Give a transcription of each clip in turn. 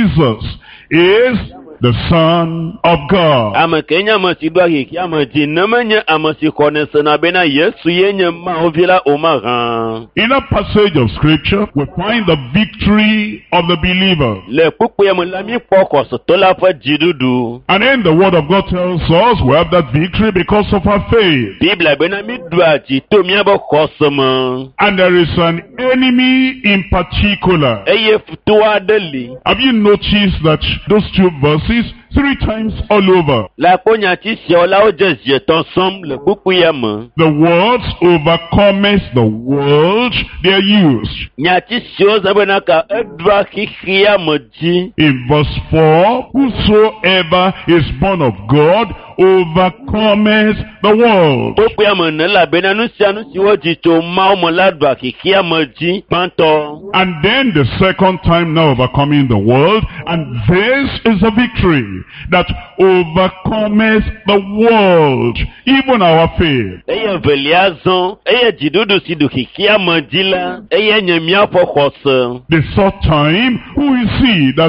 Jesus is the Son of God. Amakenya masidwa hiki amaji namanya amasikone sana bena Yesu yenye maovila omaran. In a passage of scripture, we find the victory of the believer. Le pupu ya mulami poko sotola fa jidudu. And then the word of God tells us we have that victory because of our faith. Bibla bena midwa jito miabo kosama. And there is an enemy in particular. Eye futuwa deli. Have you noticed that those two verses 3 times all over? La konya ti siola oje jeton som le pupu ya mo. The words overcometh the world, they are used. Nyati sio zabena ka edwa kikia moji. In verse 4, whosoever is born of God overcometh the world. Pupu ya mo nela bena nusi woji to mao mo ladwa kikia moji panto. And then the second time now overcoming the world, and this is a victory that overcometh the world, even our faith. Eye veliazon, eye jidudu sidu kikia modila, eye nyemia pokosa. The third time, who is he that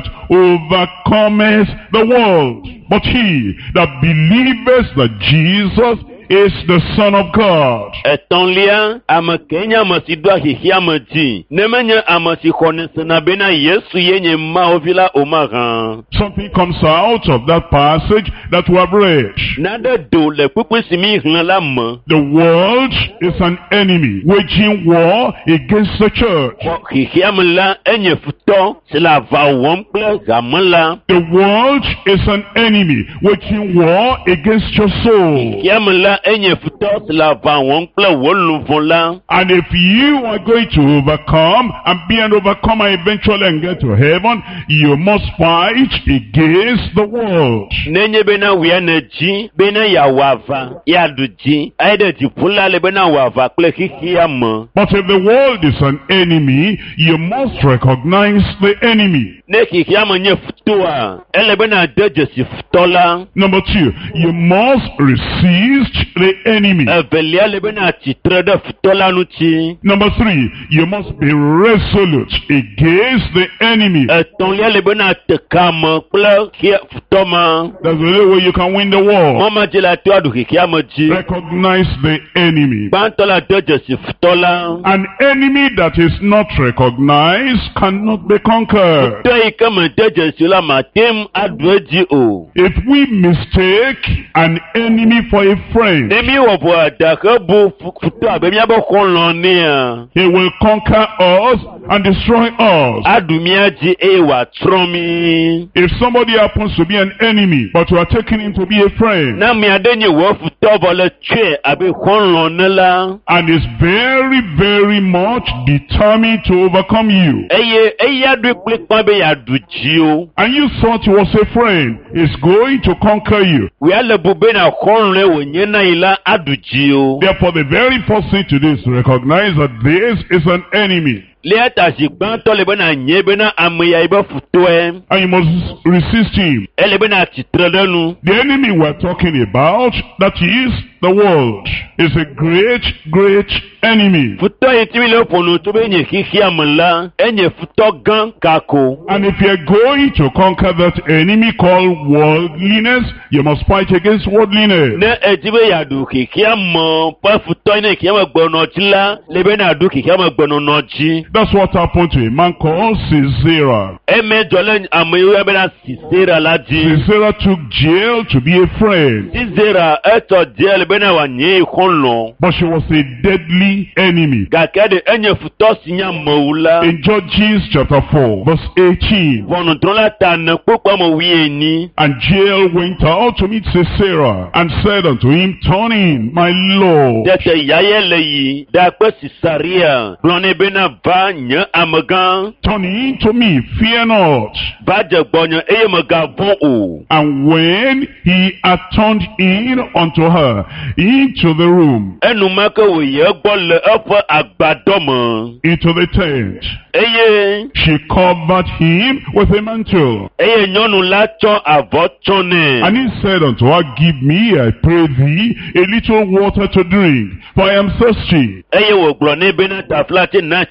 overcometh the world? But he that believeth that Jesus is the Son of God. Etonlia amakenya masidwa kikia modi. Nemenya amasikone sana bena Yesu yenye maovila omaran. Something comes out of that passage that we have read. Nada do le pupu simi la mo. The world is an enemy waging war against the church. Kikia mla enye futo sila va womple gamala. The world is an enemy waging war against your soul. Kikia mla enye futo sila va womple woluvonla. And if you are going to overcome and be an overcomer eventually and get to heaven, you must fight against the world. Nenye bena wianeji bena ya wava ya duji aide jipula le bena wava kule kikia mo. But if the world is an enemy, you must recognize the enemy. Ne kikia mo nye futua ele bena deje si futola. Number 2, you must resist the enemy. Velia le bena chitrede futola nuchi. Number 3, you must be resolute against the enemy. Tonlia le bena tekama kule kia futoma. That's the only way you can win the war. Mama jela tu adu kikia moji. Recognize the enemy. Bantola deje si futola. An enemy that is not recognized cannot be conquered. Toi kama deje si la matem adweji o. If we mistake an enemy for a friend, Emi wopo adaka bu futu abemi abo konlonia. he will conquer us and destroy us. Adumiaji ewa tromi. If somebody happens to be an enemy, but you are taking him to be a friend, Na mi adenye wo futu bole tue abe konlonela. and is very, very much determined to overcome you, Eye adu klikpa be ya duji o. and you thought he was a friend, is going to conquer you. We ale bube na konle wenye na ila aduji o. Therefore, the very first thing to do is to recognize that this is an enemy. Leta jigban to lebe na nyebe na ameya ibe futue. And you must resist him. Elebe na chitrelenu. The enemy we're talking about, that is the world, is a great, great enemy. Futo itimile oponu tobe nye kiki amala. Enye futo gan kako. And if you're going to conquer that enemy called worldliness, you must fight against worldliness. Ne ejibe ya du kiki amo. Pa futo ine kiki ama gbono chila. Lebe na du kiki ama gbono noji. That's what happened to a man called Sisera. Eme jole ameyo ebe na Sisera laji. Sisera took jail to be a friend, Sisera eto jele lebe na wanye ikonlo. but she was a deadly enemy. Gakede enye futo sinya maula. In Judges chapter 4, verse 18, Vono trola tane kukwa mo wieni. and Jael went out to meet Sisera and said unto him, Turn in, my lord. Tete yayele yi. Dakwe Sisaria. Blone bena va nye amagan. Turn in to me, fear not. Baje bonyo eye maga bon o. And when he had turned in unto her into the room, Enu make wo ye gbole efe agbadomo. into the tent, Eye. she covered him with a mantle. Eye nyonu la chon avo chone. And he said unto her, Give me, I pray thee, a little water to drink, for I am thirsty. Eye wo blone bena taflate na chizia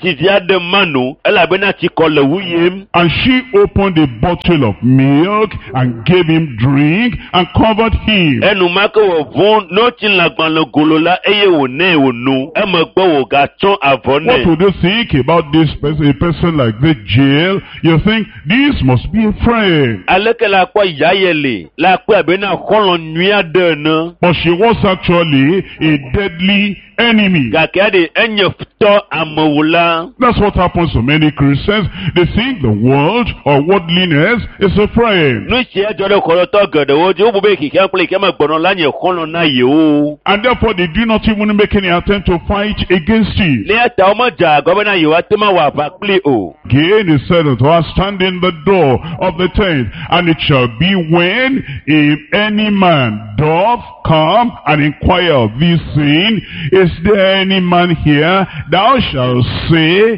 de manu elabena tsikɔ le wuyem. And she opened a bottle of milk and gave him drink and covered him. Enumake wò vɔn n'otsi lãgbalẽ golo la eye wònɛ wònu emegbe wògatsɔ avɔ What nɛ. would you think about this person, a person like this jail? You think this must be a friend. Aleke la kpɔ yayele la kpɔ abena xɔlɔ nyui aɖe ene. But she was actually a deadly enemy. Gake aɖe enye futɔ amewula. That's what happens to many Christians. They think the world or worldliness is a friend. Nu si edzɔ ɖe xɔlɔtɔ geɖewo dzi wobu be kike kple kike megbɔnɔ la nye xɔlɔ na yewo. And therefore they do not even make any attempt to fight against it. Le eta wo medze agɔ bena yewoa te ma wɔ aʋa kpli o. Again he said unto her, stand in the door of the tent, and it shall be when if any man doth come and inquire of thee, saying, is there any man here? Thou shalt say,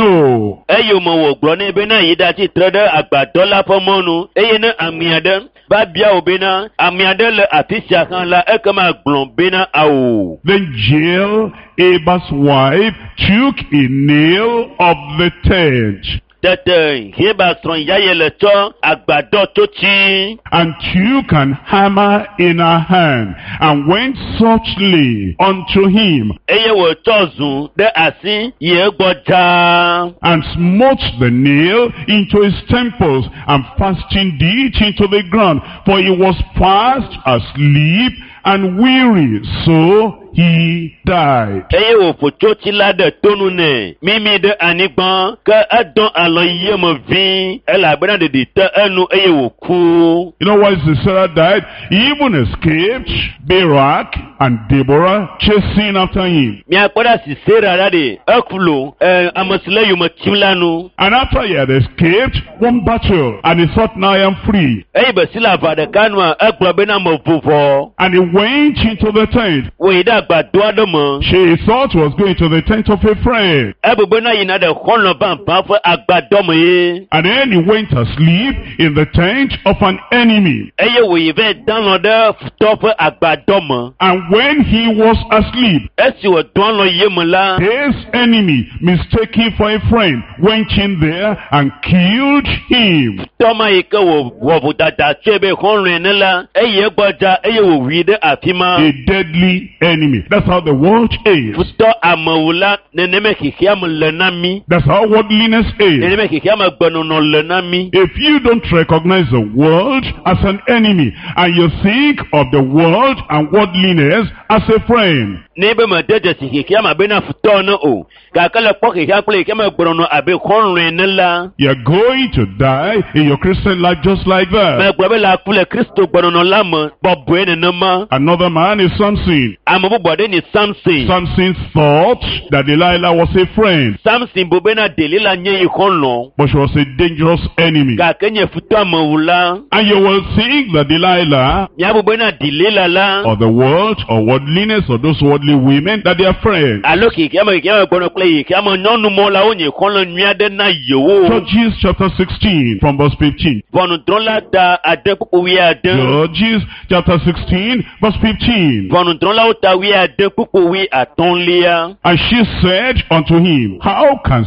no. Eye me wò gblɔ nɛ bena yi ɖe atsitre ɖe agbadɔ la ƒe mɔnu eye ne ami aɖe va bia wò bena ami aɖe le afi sia hã la ekema gblɔ bena awo. Then Jael, Aba's wife, took a nail of the tent Tete Heba srɔ̃ Yayele tsɔ agbadɔ totsi. and took an hammer in her hand and went softly unto him Eye wòtsɔ zu ɖe asi yi egbɔ dzaa. and smote the nail into his temples and fastened it into the ground, for he was fast asleep and weary, so he died. Eye wòƒo tsotsi la ɖe tonu nɛ mimi ɖe anyigba ke edɔ alɔ yie me ʋĩi elabena ɖeɖi te enu eye wòku. You know why Sisera died? He even escaped Barak and Deborah chasing after him. Miakpɔ ɖa Sisera la ɖe eklo ame si le yome tsim la nu. And after he had escaped one battle, and he thought, now I am free. Eye besi le aʋa ɖeka nua egblɔ bena mevo vɔ. And he went into the tent. Wòyi ɖe agbadɔ aɖe me. She thought was going to the tent of a friend. Ebe bena yina ɖe xɔlɔ bãbã ƒe agbadɔ me ye. And then he went asleep in the tent of an enemy. Eye wòyi vɛ dalɔ ɖe futɔ ƒe agbadɔ me. And when he was asleep, Esi wòdɔ alɔ ye me la. his enemy, mistaken for a friend, went in there and killed him. Tɔma yi ke wòwɔ vodada tsoe be xɔlɔe ene la eye egbɔdza eye wòwui ɖe afi ma. A deadly enemy. That's how the world is. Futɔ amewula neneme xixia me le na mi. That's how worldliness is. Neneme xixia me gbenɔnɔ le na mi. If you don't recognize the world as an enemy and you think of the world and worldliness as a friend, Ne be me de dzesi xixia me bena futɔ ne o. Gake le kpɔ xixia kple xixia me gbenɔnɔ abe xɔlɔe ne la. you're going to die in your Christian life just like that. Megblɔ be le aku le Kristo gbenɔnɔ la me bɔbɔe nenema. Another man is Samson. Ame bubu aɖe ni Samson. Samson thought that Delilah was a friend, Samson bo bena Delila nye yi xɔlɔ. but she was a dangerous enemy. Gake nye futɔ amewula. And you will think that Delilah Miabu bena Delila la. or the world or worldliness or those worldly women, that they are friends. Alo xixia me gbɔnɔ kple xixia me nyɔnu mɔ la wonye xɔlɔ nyui aɖe na yewo. Judges chapter 16 from verse 15. Ʋɔnudrɔ̃la ta ade kpukpu wi ade. Judges chapter 16 verse 15. Ʋɔnudrɔ̃lawo ta wi ade kpukpu wi atɔ̃lia. And she said unto him, how can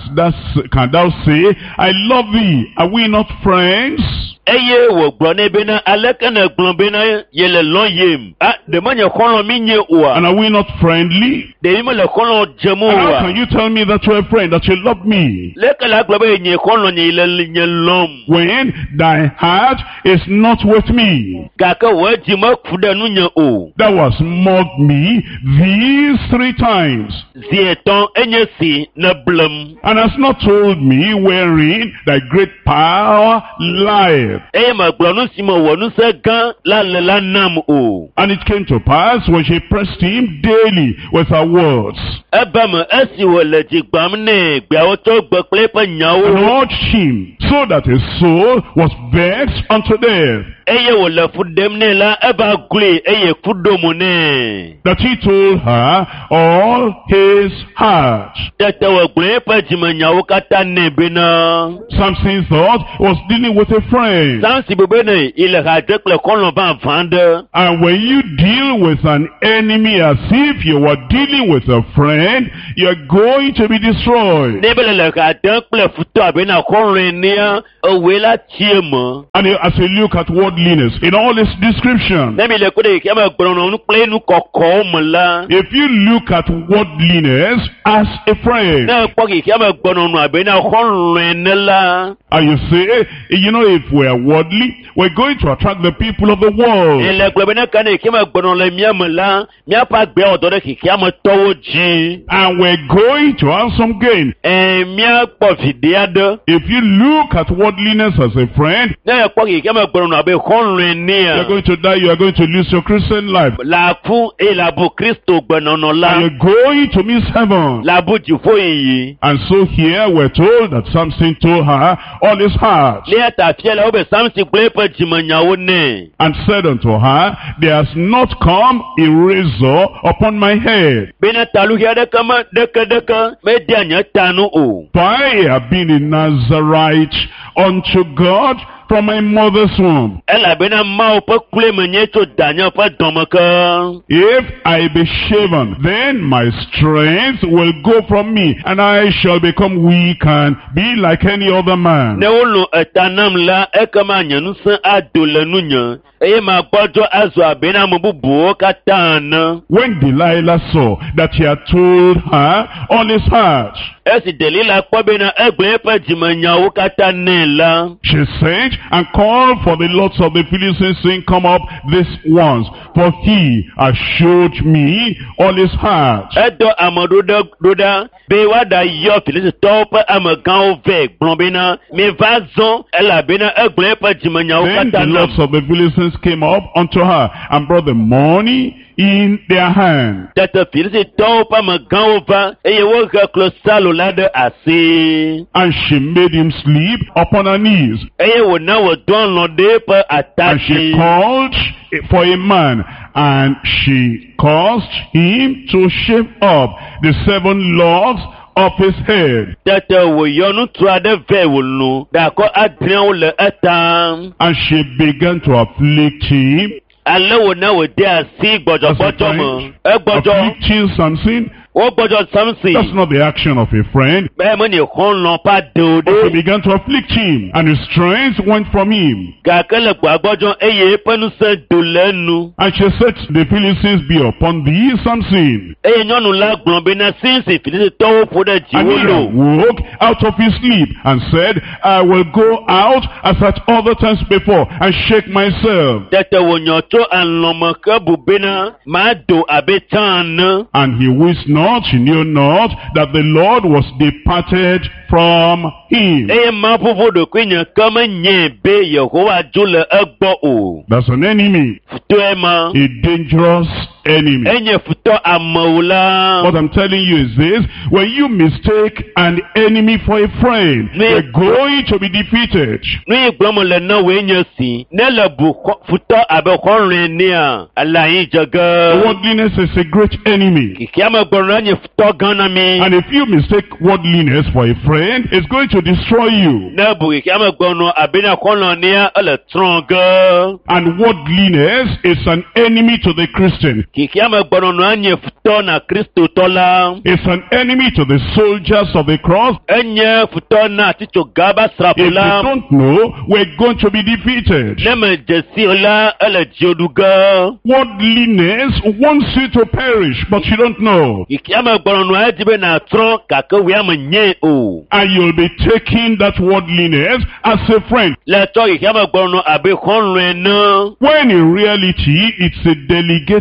thou say, I love thee? Are we not friends? Eye wògblɔ nɛ bena aleke nègblɔ bena yele lɔ̃ yem. Ɖe menye xɔlɔ mi nye oa. And are we not friendly? Ɖevi mele xɔlɔ dzem And how oa. can you tell me that you're a friend, that you love me, Leke la gblɔ be nye xɔlɔ nye le nye lɔm. when thy heart is not with me? Gake wò dzi meku ɖe nu nye o. Thou hast mocked me these 3 times, Zi etɔ̃ enye si ne blem. and hast not told me wherein thy great power lieth. Eye megblɔ nu si mewɔ nusẽ gã la le la nam o. And it came to pass when she pressed him daily with her words, Ebe me esi wòle dzi gbãm nɛ gbeawo tso gbe kple eƒe and nyawo. urged him, so that his soul was vexed unto death. eye wo le fu dem ne la eba gule eye fu domo ne. That he told her all his heart. Tete wo gule pe jimenyawo kata ne bena. Samson thought he was dealing with a friend. Samson bebe ne il a dekle kolon ba vande. And when you deal with an enemy as if you were dealing with a friend, you're going to be destroyed. Nebele le ka dekle futo abena kolon ne owe la tie mo. And as you look at worldliness in all its description, Nemi le kode ki ama gbrono nu ple nu kokko mo la. if you look at worldliness as a friend, Na po ki ama gbrono nu abena kolon ne la. and you say, you know, if we're worldly, we're going to attract the people of the world. Ele gbebena kane ki ama gbrono le mia mo la. Mia pa gbe odo de ki ama towo ji. And we're going to have some gain. Mia po fidiade. If you look at worldliness as a friend, Na po ki ama gbrono abe kolon ne. you're going to die, you are going to lose your Christian life. La fu e la bu Kristo gbenono And la. you're going to miss heaven. La bu jifo yi. And so here we're told that Samson told her all his heart, Le ata fiela obe Samson gbe pe jimenyawo ne. and said unto her, there has not come a razor upon my head, Bena talu ya de kama deke me dia nya tanu o. for I have been a Nazarite unto God from my mother's womb. Ela bena ma o pe kule menye to danya pe domaka. If I be shaven, then my strength will go from me, and I shall become weak and be like any other man. Ne wolo etanam la e kama nyanu san adole nunya. Eye ma gbojo azu abena mo bubu katana. When Delilah saw that he had told her all his heart, Esi Delila kwa bena egbe pe jimenyawo katane la. she sent and called for the lords of the Philistines, saying, come up this once, for he has showed me all his heart. Edo amado doda be wada yo Filisi tope amagan ove gbonbena me vazon ela bena egbe pe jimenyawo Then the katana. lords of the Philistines came up unto her and brought the money in their hand. Tete Filisi tope amagan ova eye wo ge klosalo la de ase. And she made him sleep upon her knees. Eye wo na wo don lo de pe And she ataki. called for a man, and she caused him to shave up the 7 locks of his head. Tete wo yonu tuade ve wo nu dako adrian wo le etam. And she began to afflict him, Ale wo na wo de asi gbojo mo. Gbojo afflicting Samson. o gbojo That's Samson. not the action of a friend. Be mo ni kon lo pa de She ode. began to afflict him, and his strength went from him. Ga kele gbagbojo eye penu se dolenu. And she said, the Philistines be upon thee, Samson. Eye nyonu la gbon be na sinsi Filisi towo fo de And he jiwolo. awoke out of his sleep and said, I will go out as at other times before and shake myself. Tete wo nyoto anlomo ke bubena ma do abetan. And he wist not, he knew not, that the Lord was departed from him. Eye ma fufu do kwenye kama nye be Yehowa jule egbo o. That's an enemy, Futo ema. a dangerous enemy. Enye futo amaula. What I'm telling you is this: when you mistake an enemy for a friend, you're going to be defeated. Nui gblomo le na we nye si. Ne le bu futo abe konre ni a. Alayin jaga. Worldliness is a great enemy. Kiki ama gblomo nye futo gana mi. And if you mistake worldliness for a friend, it's going to destroy you. Ne bu kiki ama gblomo abe na konlo ni a ele tronga. And worldliness is an enemy to the Christian. Kiki ama gblomo nye futo na Kristo tola. It's an enemy to the soldiers of the cross. Enye futo na ticho gaba If you srapula. don't know, we're going to be defeated. Neme jesi ola ele jioduga. Worldliness wants you to perish, but you don't know. Kiki ama gblomo ajibe na tron kake we ama nye o. And you'll be taking that worldliness as a friend, Leto kiki ama gblomo abe konlo na. when in reality it's a delegated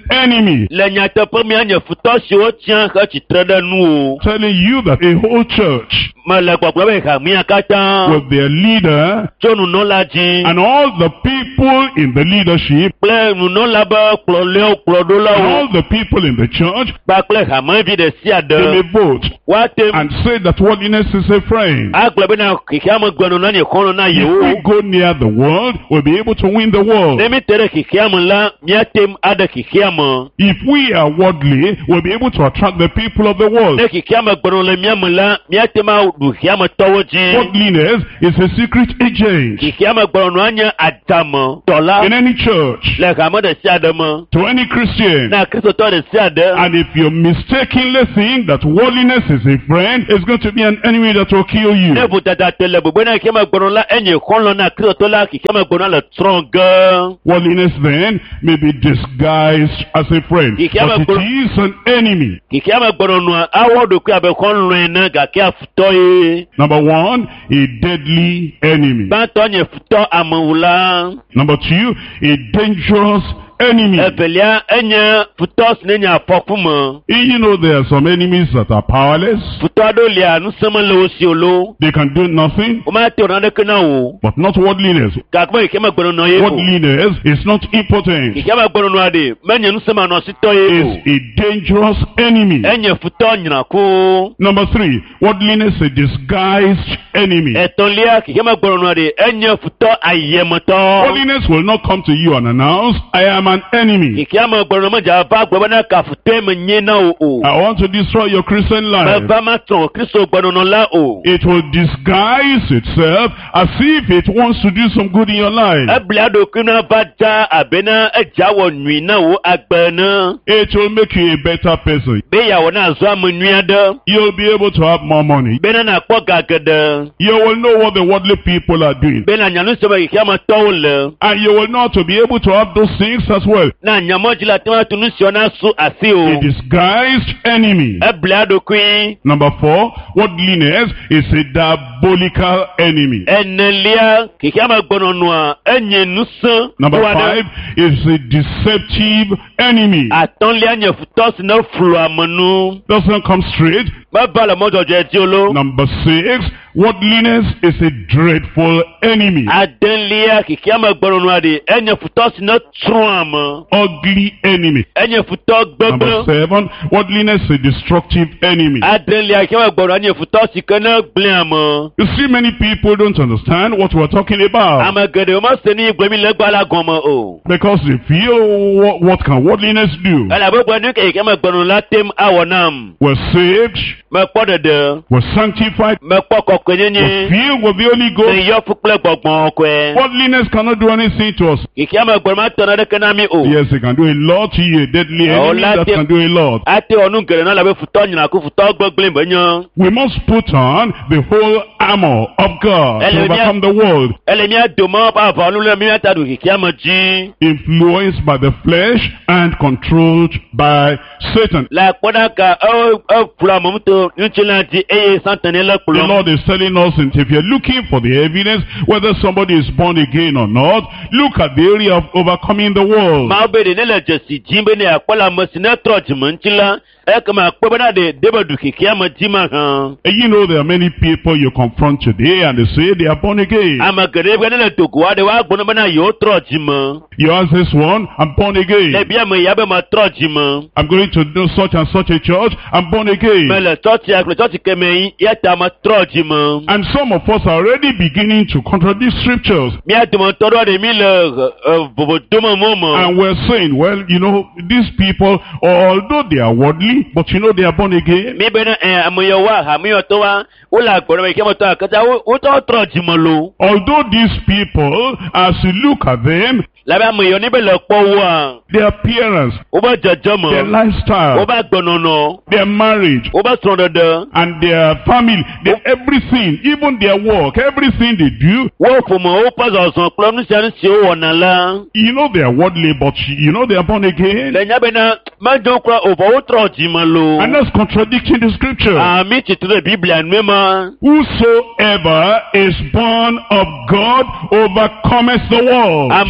enemy. Le nyateƒe míanye futɔ siwo tia xe tsitre ɖe nu o. Telling you that a whole church Mele gbɔgblɔ be hamia katã with their leader tso nunɔla dzi and all the people in the leadership kple nunɔla be kplɔlawo and kplɔɖolawo all the people in the church, kpakple hamevi ɖe sia they ɖe may vote woate and say that worldliness is a friend. agblɔ bena xexea me gbenɔ na nye xɔlɔ na If yewo. we go near the world, we'll be able to win the world. Ne mi te ɖe xexea me la míate aɖe xexea me. If we are worldly, we'll be able to attract the people of the world. Ne xexea me gbenɔ le mía me la míate ma ɖu xexea me tɔwo dzi. Worldliness is a secret agent Xexea me gbenɔ nye adame tɔla in any church, le hame ɖe sia ɖe me. to any Christian. Na kristotɔ ɖe sia ɖe. And if you mistakenly think that worldliness is a friend, it's going to be an enemy that will kill you. Ne ʋutata te le gbegbe na xexea me gbenɔ la enye xɔlɔ na kristotɔ la xexea me gbenɔ le trɔ ge. Worldliness then may be disguised as a friend, but it is an enemy. Xexea me gbenɔ nua awɔ ɖokui abe xɔlɔe ene gake afutɔ ye. Number one, a deadly enemy. Gbãtɔ nye futɔ amewula. Number two, a dangerous enemy. Evelia enye futɔ si ne nye afɔku me. You know there are some enemies that are powerless. Futɔ aɖewo lia nusẽme le wo si o lo. They can do nothing, Womate wɔ naneke na wo. but not worldliness. Gake be xexea me gbenɔnɔ ye o. Worldliness is not impotent. Xexea me gbenɔnɔa ɖe menye nusẽmanɔsitɔ ye o. It's a dangerous enemy. Enye futɔ nyrako. Number three, worldliness is a disguised enemy. Etɔ̃lia xexea me gbenɔnɔa ɖe enye futɔ ayemetɔ. Holiness will not come to you unannounced. I am an enemy. Xexea me gbenɔnɔ medza va gblɔ bena ka futɔe menye na wo o. I want to destroy your Christian life. Meva matrɔ Kristo gbenɔnɔ la o. It will disguise itself as if it wants to do some good in your life. Eblia ɖokui na va dza abena edza wɔ nyui na wo agbe ne. It will make you a better person. Be yeawɔ na zɔ ame nyui aɖe. You'll be able to have more money. Bena nakpɔ ga geɖe. You will know what the worldly people are doing. Bena nya nu si be xexea me tɔwo le. And you will know how to be able to have those things as well. Na nyamɔdzi la te ma tu nu siwo na su asi A o. disguised enemy. Eblia ɖokui. Number four, worldliness is a diabolical enemy. Enelia xexea me gbenɔnɔa enye nusẽ. Number to aɖe. five is a deceptive enemy. Atɔ̃lia nye futɔ si ne flu ame nu. Doesn't come straight. Meva le mɔdzɔdzɔe dzi o lo. Number six, worldliness is a dreadful enemy. Adelia xexea me gbenɔnɔa ɖe enye futɔ si ne trɔ ame. Ugly enemy. Enye futɔ Number gbegblẽ. seven, worldliness is a destructive enemy. Adelia xexea me gbenɔnɔa nye futɔ si ke ne gblẽ ame. You see, many people don't understand what we're talking about Ame geɖewo mese ni gblemi le gba la gɔme o. because they feel, what can worldliness do? Elabe gblɔ nu ke xexea me gbenɔnɔ la tem awɔ nam. We're saved, Mekpɔ ɖeɖe. we're sanctified, Mekpɔ we're kɔkɔenyenye. filled with the Holy Ghost. Meyɔ fu kple gbɔgbɔ kɔe. Worldliness cannot do anything to us. Xexea me gbenɔnɔ ma tɔ naɖeke na mi o. Yes, it can do a lot to you, a deadly Oh, enemy that latte- can do a lot. Ate wɔ nu geɖe na labe futɔ nyinaku futɔ gbegblẽ be nye. We must put on the whole armor of God to Hallelujah. overcome the world, Ele mía dome ƒe aʋawɔnu le mía ta ɖu xexea me dzi. influenced by the flesh and controlled by Satan. Le akpɔɖaka ekplɔ amemuto ŋutsu la dzi eye Satani le The kplɔm. Lord is telling us, and if you're looking for the evidence whether somebody is born again or not, look at the area of overcoming the world. Mawu be ɖe ne le dzesi dzim be ne akpɔ le ame si ne trɔ dzime ŋuti la, ekema akpɔ bena ɖe de be ɖu xexea me dzi ma hã. And you know there are many people you confront today and they say they are born again. Ame geɖe be ne le dogo aɖe woagblɔ ne bena yewo trɔ dzime. You ask this one, I'm born Le again. bia me ya be metrɔ dzime. I'm going to do such and such a church, I'm born Me again. le tsɔtsia kple tsɔtsi keme yi ya ta metrɔ dzime. And some of us are already beginning to contradict scriptures. Mía dometɔ ɖewo ɖe mi le vovodome me. And we're saying, well, you know, these people, although they are worldly, but you know they are born again. Mi be ne ame yewoa hamiyɔtɔwoa wole agbɔɖɔ me xexemetɔ akata wotɔ trɔ dzime lo. Although these people, as you look at them, Labe ame yewo ni be le kpɔ woa, their appearance, wobe their dzedzeme, lifestyle, wobe agbɔnɔnɔ, their marriage, wobe srɔ̃ɖeɖe, and their family, everything, even their work, everything they do, wo ƒome woƒe zɔzɔ kple nu sia nu siwo wɔna la. you know they are worldly, but you know they are born again. Le nya bena medzo kura o vɔ wotrɔ dzime lo. And that's contradicting the scripture. Ami tsitre ɖe Biblia nue ma. Whosoever is born of God overcometh the world. Ame siwo dzi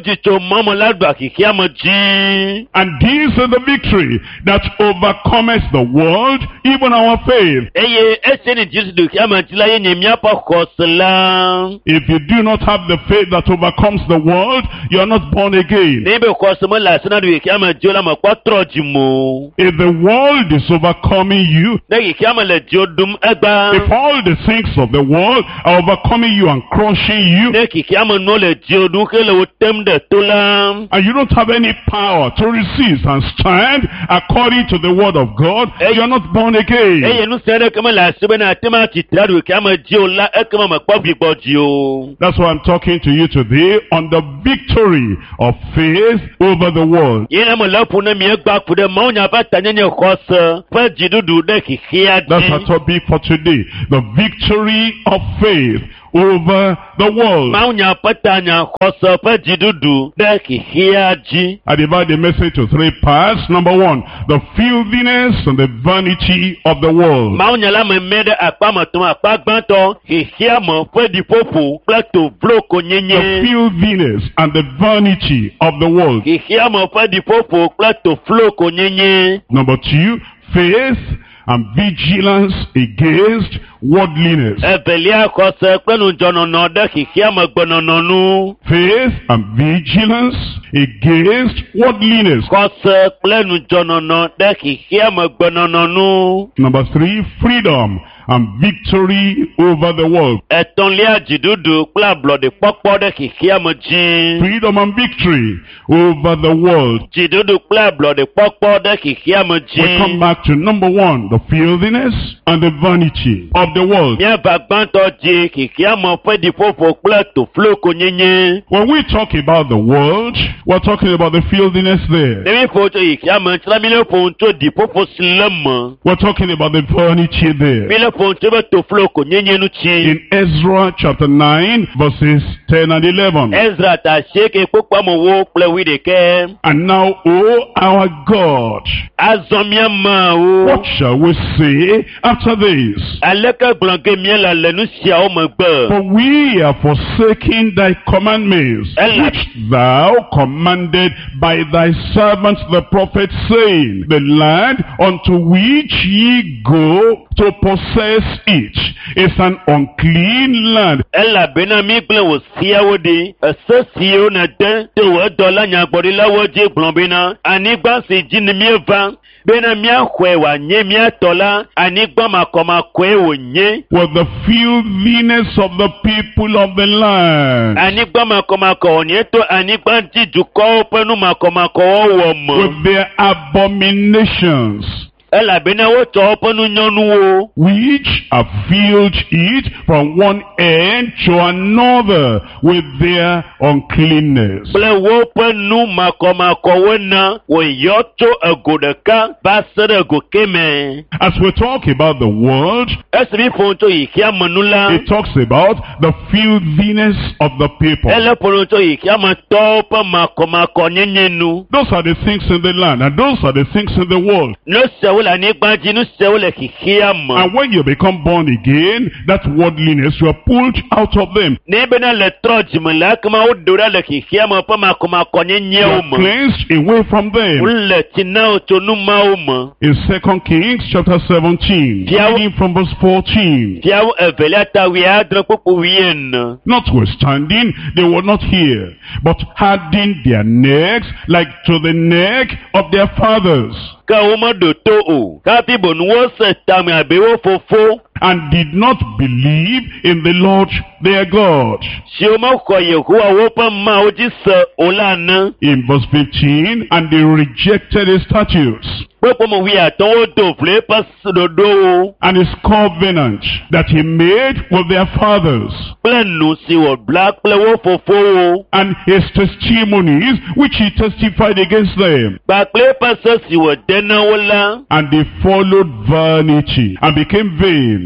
tso mɔmɔ la do akikea me dzi. And this is the victory that overcometh the world, even our faith. Eye ese ni Jesu do kia me dzi la ye nye miaƒe xɔse la. If you do not have the faith that overcomes the world, you are not born again. Ne be xɔse me le asi na do kia me dzi la me kpɔ trɔ dzi mo. If the world is overcoming you, Ne kia me le dio dum egba. if all the things of the world are overcoming you and crushing you, Ne kia me no le dio dum ke le wo tem de to la. and you don't have any power to resist and stand according to the word of God, you are not born again. Eye nu se de ke me le asi be na tema titra do kia me dzi o la ekema me kpɔ gbigbɔ dzi o. That's why I'm talking to you today on the victory of faith over the world. Ye na me le ƒo ne mi egba ƒo de mawu nya ƒe tanyenye xɔse ƒe dziɖuɖu ɖe xixia That's our dzi. topic for today. The victory of faith over the world. Mawu nya ƒe tanya xɔse ƒe dziɖuɖu ɖe xixia dzi. I divide the message to three parts. Number one, the filthiness and the vanity of the world. Mawu nya la me mɛ ɖe akpa me tɔn akpa gbãtɔ xixia me ƒe ɖiƒoƒo kple to vloko The nyenye. filthiness and the vanity of the world. Xixia me ƒe ɖiƒoƒo kple to vloko nyenye. Number two, faith and vigilance against worldliness. Evelia xɔse kple nudzɔnɔnɔ ɖe xixia me gbenɔnɔ nu. Faith and vigilance against worldliness. Xɔse kple nudzɔnɔnɔ ɖe xixia me gbenɔnɔ nu. Number three, freedom and victory over the world. Etɔ̃lia dziɖuɖu kple ablɔɖe kpɔkpɔ ɖe xixia me dzi. Freedom and victory over the world. Dziɖuɖu kple ablɔɖe kpɔkpɔ ɖe xixia me We come dzi. back to number one, the filthiness and the vanity of the world. Míava gbãtɔ dzi xixia me ƒe ɖiƒoƒo kple tofloko nyenye. When we talk about the world, we're talking about the filthiness there. Ne mi ƒo tso xixia me tsra mi le ƒo tso ɖiƒoƒo si le me. We're talking about the vanity there. Mi le ƒo tso be tofloko nyenye nu tsi. In Ezra chapter 9, verses 10 and 11. Ezra ta sieke kpokpa me wo kple wi ɖeke. And now, O our God, Azɔ míama what wo. shall we say after this? Aleke gblɔ ge míele le nu siawo megbe. For we have forsaken thy commandments, which thou commanded by thy servants the prophets, saying, the land unto which ye go to possess it is an unclean land. Elabena mi gblẽ wò siawo ɖi, ese siwo nède to wò dɔla nyagblɔɖilawo dzi gblɔ bena, anyigba si dzi ne míeva, bena míaxɔe wòanye míatɔ la, anyigba makɔmakɔe wònye. With the filthiness of the people of the land, Anyigba makɔmakɔ wònye to anyigba dzi dukɔwo ƒe nu makɔmakɔwo wɔ me. with their abominations, Elabena wotsɔ woƒe nunyɔnuwo, which have filled it from one end to another with their uncleanness. kple woƒe nu makɔmakɔwo na wòyɔ tso ego ɖeka va se ɖe ego kemɛ. As we talk about the world, Esi mi ƒo tso xixia me nu la, it talks about the filthiness of the people. ele ƒo tso xixia me tɔwo ƒe makɔmakɔ nyenye nu. Those are the things in the land, and those are the things in the world. Nu siawo le anyigba dzi, nu siawo le xixia me. And when you become born again, that worldliness, you are pulled out of them. Ne bena le trɔ dzime le ekema woɖo ɖa le xixia me ƒe makɔmakɔ You nyenyewo are me. cleansed away from them. Wole tsi na wo tso nu mawo me. In 2 Kings chapter 17, Yeah. reading from verse 14. Fiawo evelia ta wi adre kpokpo wi ene. Notwithstanding, they were not here, but hardened their necks like to the neck of their fathers, Ke womeɖo to o. Kafi bonu wose tame abe wo fofo. and did not believe in the Lord their God. Si womexɔ Yehowa woƒe Mawu dzi se o la ne. In verse 15, and they rejected his statutes Kpekpe me wi atɔ̃ wodo vlo eƒe ɖoɖowo and his covenant that he made with their fathers, kple nu si wòbla kple wo fofowo. and his testimonies which he testified against them. Kpakple eƒe se si wòde na wo la. And they followed vanity and became vain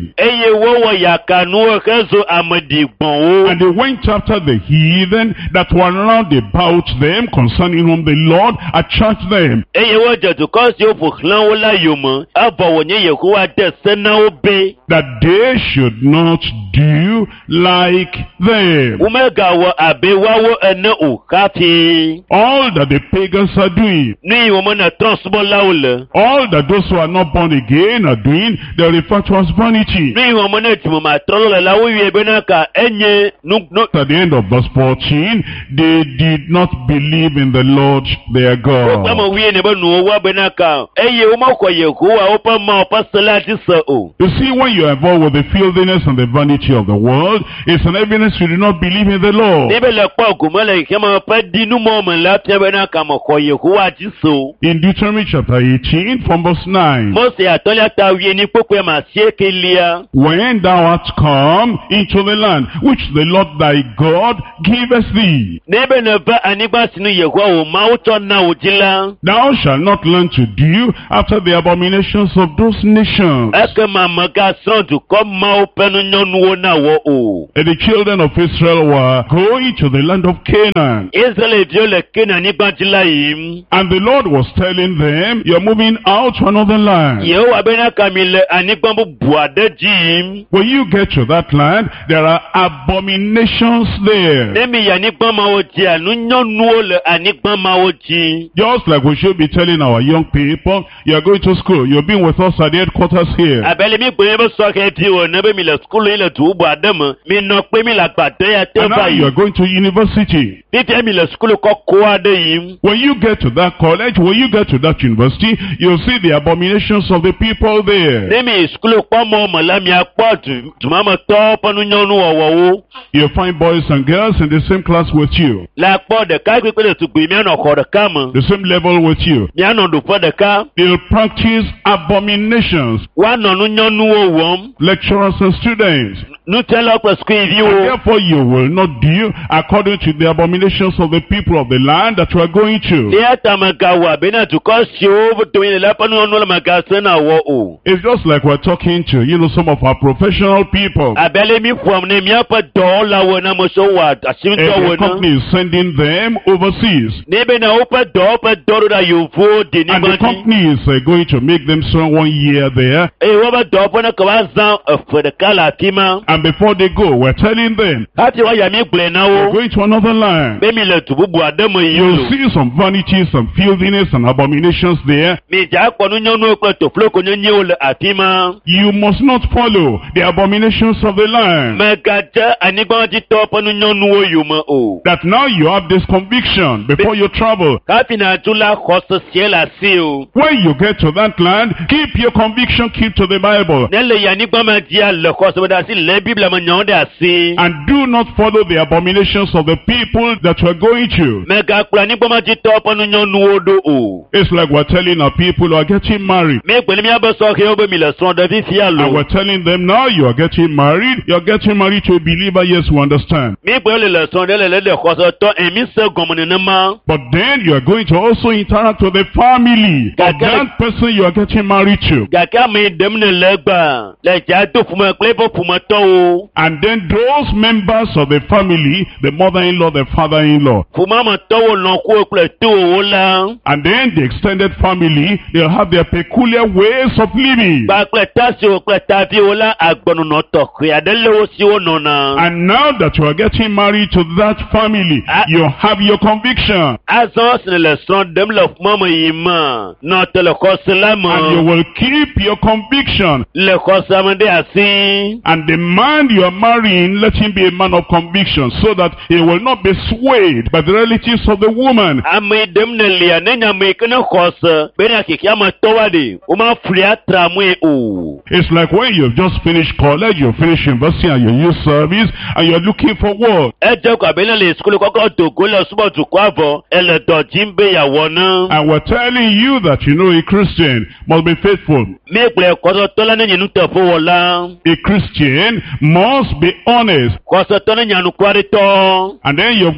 sin. eye wo wɔ yakanu hezo amedigbɔn wo. And they went after the heathen that were round about them, concerning whom the Lord had charged them. eye wo dzetukɔ si wo ƒoxlã wo la yome evɔ wònye Yehowa de se na wo be. That they should not do like them. Womegawɔ abe woawo ene o hafi. All that the pagans are doing, Nu yi wòmene trɔ̃subɔlawo le. all that those who are not born again are doing, they refer to as vanity. Nu yi wòmene dzimematrɔlo le la woyɔe bena ka enye nu. At the end of verse 14, they did not believe in the Lord their God. Wòkpɛmɛ wuie ne be nuwo wa bena ka eye womexɔ Yehowa woƒe Mawu ƒe se la dzi se o. You see, when you are involved with the filthiness and the vanity of the world, it's an evidence you do not believe in the Lord. Ne be le kpɔ gome le xema ƒe dinumɔ me la fia bena ka mexɔ Yehowa dzi se o. In Deuteronomy chapter 18 from verse 9, Mose atɔlia ta wie ni kpokpoe ma asiekelia. when thou art come into the land which the Lord thy God giveth thee, Ne be ne va anyigba si nu Yehowa wò Mawu tsɔ na wò dzi la. thou shalt not learn to do after the abominations of those nations. Ekema megasrɔ̃ dukɔ mawo ƒe nunyɔnuwo na wɔ o. And the children of Israel were going to the land of Canaan. Israelviwo le Kenaanyigba dzi la yim. And the Lord was telling them, you're moving out to another land. Yehowa bena ka mi le anyigba bubu aɖe dzi yim. When you get to that land, there are abominations there. Ne mi yi anyigba mawo dzia, nunyɔnuwo le anyigba mawo dzi. Just like we should be telling our young people, you're going to school, you've been with us at the headquarters here. Abele mi gbe be sɔhe di o ne be mi le sukulu yi le du bubu aɖe me. Mi nɔ kpe mi le agbadɔ ya te And now va you're yi. going to university. Tete mi le sukulu kɔkɔ aɖe yim. When you get to that college, when you get to that university, you'll see the abominations of the people there. Ne mi yi sukulu kpɔmɔ me la miakpɔ dumametɔwo ƒe nunyɔnu wɔwɔwo. You'll find boys and girls in the same class with you, La kpɔ ɖekakpui kple ɖetugbui mianɔ xɔ ɖeka me. the same level with you. Mianɔ ɖoƒe ɖeka. They'll practice abominations, Woanɔ nunyɔnuwo wɔm. lecturers and students. Nutsɛlawo kple And sukuviwo. therefore you will not do according to the abominations of the people of the land that you are going to. Eya ta megawɔ abena dukɔ siwo domi le la ƒe nunyɔnuwo le megase na wɔ o. It's just like we're talking to, some of our professional people. Abele mi ƒoam ne míaƒe dɔwɔlawo na me so wɔ And the asinutɔwo na. company is sending them overseas. Ne bena woƒe dɔwɔƒe dɔ ɖo ɖa yevuwo de And the nigba dzi. company is going to make them serve 1 year there. Eye woƒe dɔwɔƒe ne ke va zã eƒe ɖeka le afi ma. And before they go, we're telling them, Hafi woaya mi gblɔe na we're wo. going to another land. Be mi le du bubu aɖe me yim You'll lo. see some vanities, some filthiness and abominations there. Mi dza kpɔ nunyɔnuwo kple tofloko nyenyewo le afi ma. You must not follow the abominations of the land. Megadze anyigbadzitɔwo ƒe nunyɔnuwo yome o. That now you have this conviction before you travel. Hafi nàtu la xɔ sesie le asi o. When you get to that land, keep your conviction, keep to the Bible. Ne le yi anyigba me dzia le xɔ se ɖe asi le Biblia me nyawo ɖe asi. And do not follow the abominations of the people that you are going to. Megakplɔ anyigba me dzitɔwo ƒe nunyɔnuwo ɖo o. It's like we're telling our people who are getting married. Megbe ne míabe sɔhewo be mi le srɔ̃ɖevi fia And lo. we're telling them now you are getting married. You're getting married to a believer. Yes, we understand. Mígbe le srɔ̃ɖe le xɔsetɔ emi se gɔme nenema. But then you are going to also interact with the family of that person you are getting married to. Gake ame ɖem ne le gba le dza do ƒome kple eƒe ƒometɔwo. And then those members of the family, the mother-in-law, the father-in-law, Ƒomeametɔwo lɔ̃xowo kple towo la. and then the extended family, they'll have their peculiar ways of living. Kpakple tasiwo kple taviwo la agbenɔnɔ tɔxɛ aɖe le wo siwo nɔna. And now that you are getting married to that family, you have your conviction. Azɔ si le srɔ̃ ɖem le ƒome me yi me nɔ te le xɔse la And you me will keep your conviction. le xɔsea me ɖe asi. And the man you are marrying, let him be a man of conviction, so that he will not be swayed by the relatives of the woman. Ame ɖem ne lia ne nya me ke ne xɔse bena xexea me tɔwa ɖe womafli atra moe o. It's like when you've just finished college, you finish university and you use service, and you're looking for work. Edze ko abe ne le sukulu kɔkɔ dogo le subɔ dukɔa vɔ ele dɔ dzim be yeawɔ ne. And we're telling you that a Christian must be faithful. Megblẽ xɔsetɔ la ne nye nuteƒewɔla. A Christian must be honest. Xɔsetɔ ne nye anukuaɖetɔ. And then you've